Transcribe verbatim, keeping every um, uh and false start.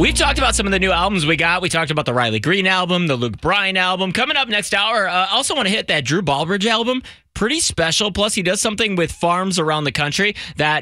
We've talked about some of the new albums we got. We talked about the Riley Green album, the Luke Bryan album. Coming up next hour, I uh, also want to hit that Drew Baldridge album. Pretty special. Plus, he does something with farms around the country that